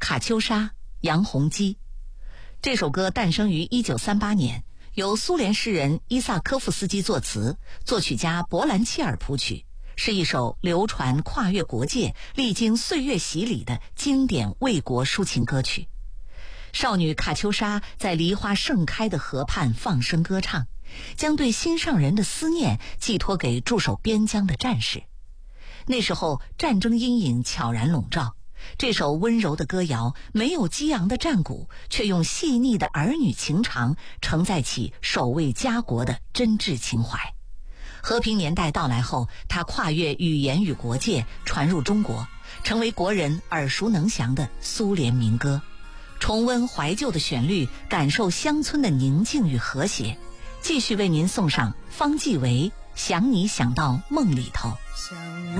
卡秋莎，杨洪基。这首歌诞生于1938年，由苏联诗人伊萨科夫斯基作词，作曲家勃兰切尔谱曲，是一首流传跨越国界、历经岁月洗礼的经典卫国抒情歌曲。少女卡秋莎在梨花盛开的河畔放声歌唱，将对心上人的思念寄托给驻守边疆的战士。那时候战争阴影悄然笼罩，这首温柔的歌谣没有激昂的战鼓，却用细腻的儿女情长承载起守卫家国的真挚情怀。和平年代到来后，它跨越语言与国界，传入中国，成为国人耳熟能详的苏联民歌。重温怀旧的旋律，感受乡村的宁静与和谐。继续为您送上方季韦《想你想到梦里头》。